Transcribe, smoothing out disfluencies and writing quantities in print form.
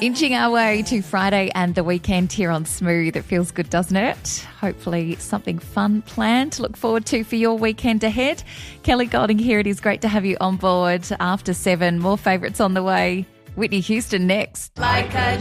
Inching our way to Friday and the weekend here on Smooth. It feels good, doesn't it? Hopefully something fun planned to look forward to for your weekend ahead. Kelly Golding here. It is great to have you on board after 7. More favourites on the way. Whitney Houston next. Like a